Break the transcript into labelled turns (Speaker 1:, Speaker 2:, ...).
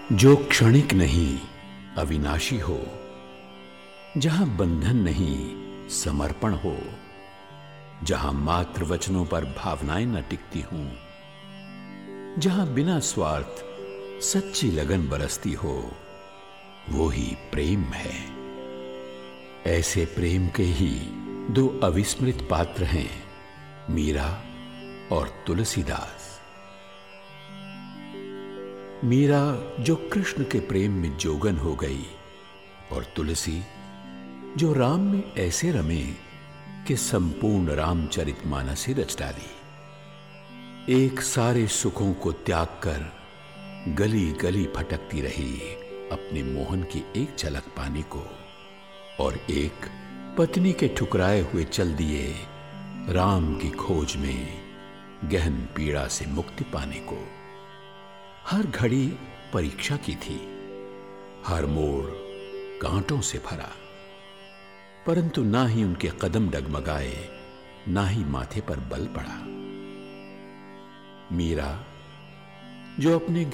Speaker 1: जो क्षणिक नहीं अविनाशी हो, जहां बंधन नहीं समर्पण हो, जहां मात्र वचनों पर भावनाएं न टिकती हों, जहां बिना स्वार्थ सच्ची लगन बरसती हो, वो ही प्रेम है। ऐसे प्रेम के ही दो अविस्मृत पात्र हैं, मीरा और तुलसीदास। मीरा जो कृष्ण के प्रेम में जोगन हो गई, और तुलसी जो राम में ऐसे रमे कि संपूर्ण रामचरितमानस ही रच डाली। एक सारे सुखों को त्याग कर गली गली भटकती रही अपने मोहन की एक झलक पाने को, और एक पत्नी के ठुकराए हुए चल दिए राम की खोज में गहन पीड़ा से मुक्ति पाने को। हर घड़ी परीक्षा की थी, हर मोड़ कांटों से भरा, परंतु ना ही उनके कदम डगमगाए, ना ही माथे पर बल पड़ा। मीरा जो अपने